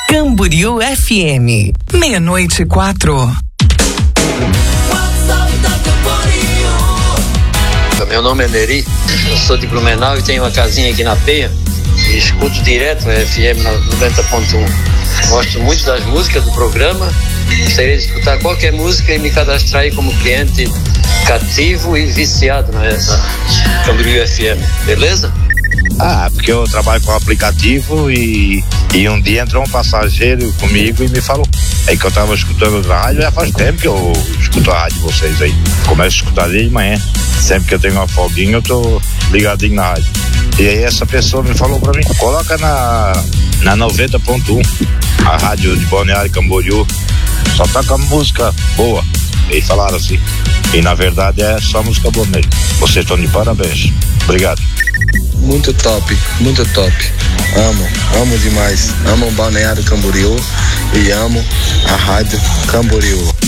Camboriú FM. 00:04. Meu nome é Neri, eu sou de Blumenau e tenho uma casinha aqui na Penha e escuto direto a FM 90.1. Gosto muito das músicas do programa, gostaria de escutar qualquer música e me cadastrar aí como cliente cativo e viciado na Camboriú FM, beleza? Porque eu trabalho com aplicativo e um dia entrou um passageiro comigo e me falou. Aí que eu tava escutando rádio, já faz tempo que eu escuto a rádio de vocês aí. Começo a escutar desde manhã. Sempre que eu tenho uma folguinha, eu tô ligadinho na rádio. E aí essa pessoa me falou pra mim, coloca na 90.1, a rádio de Balneário Camboriú, só toca música boa. E falaram assim. E na verdade é só música boa mesmo. Vocês estão de parabéns. Obrigado. Muito top, muito top. Amo demais. Amo o Balneário Camboriú e amo a Rádio Camboriú.